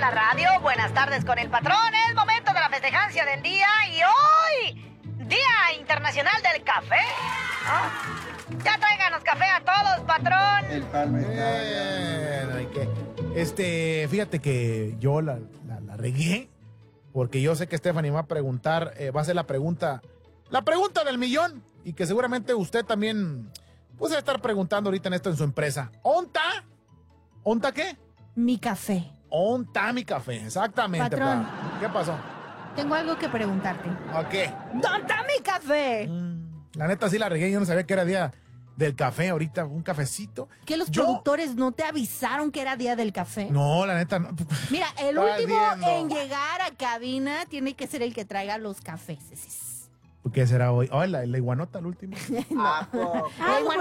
la radio. Buenas tardes con el patrón. Es momento de la festejancia del día y hoy, Día Internacional del Café. Ya tráiganos café a todos, patrón. El fíjate que yo la regué, porque yo sé que Stephanie me va a preguntar, va a hacer la pregunta del millón, y que seguramente usted también va a estar preguntando ahorita en esto en su empresa. ¿Onta? ¿Onta qué? Mi café. ¿Onta mi café? Exactamente. Patrón. ¿Qué pasó? Tengo algo que preguntarte. ¿A qué? ¿Dónde está mi café? La neta sí la regué, yo no sabía que era día del café ahorita, un cafecito. ¿Que los productores no te avisaron que era día del café? No, la neta no. Mira, el Estás último viendo. en llegar a cabina tiene que ser el que traiga los cafés. ¿Qué será hoy? Oh, la iguanota, el último. No. ¿A poco? Ay,